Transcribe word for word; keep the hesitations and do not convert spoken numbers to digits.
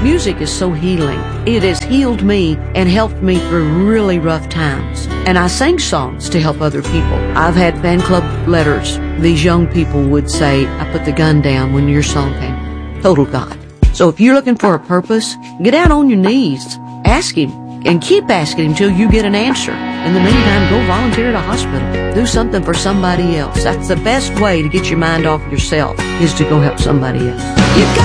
Music is so healing. It has healed me and helped me through really rough times. And I sang songs to help other people. I've had fan club letters. These young people would say, I put the gun down when your song came. Total God. So if you're looking for a purpose, get out on your knees. Ask Him. And keep asking Him till you get an answer. In the meantime, go volunteer at a hospital. Do something for somebody else. That's the best way to get your mind off yourself, is to go help somebody else. You got